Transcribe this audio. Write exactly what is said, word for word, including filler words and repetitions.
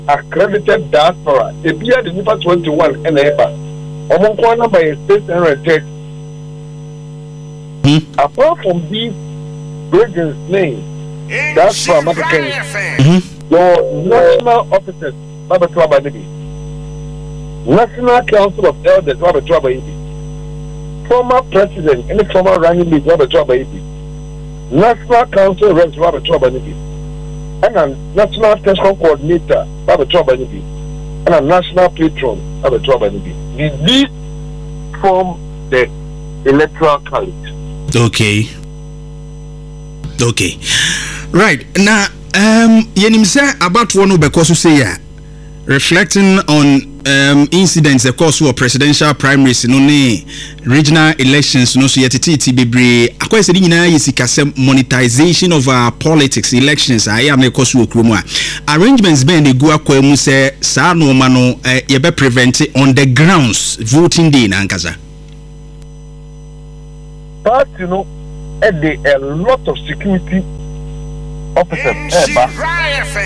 accredited diaspora. The year the number twenty-one and ever. Among one number is six hundred thirty. Mm-hmm. Apart from these regions names, that's from American. Mm-hmm. Your national officers, Baba Twaba Nibi. National Council of Elders, Baba Twaba Nibi. Former President and former running league, Baba Twaba Nibi. National Council Reps, Baba Twaba Nibi. And a National Tension Coordinator, Baba Twaba Nibi. And a National Patron, Baba Twaba Nibi. These form the Electoral College. Okay. Okay. Right. Now, um, yenim say about one because you say yeah, reflecting on um incidents of course or presidential primaries no ne regional elections no so yetiti bebre akwai se nyina yesika se monetization of our politics elections I am of course okromu a arrangements ben dey go akwa mu say sa no ma no ye be prevent on the grounds voting day na ankaza. But you know, a lot of security officers.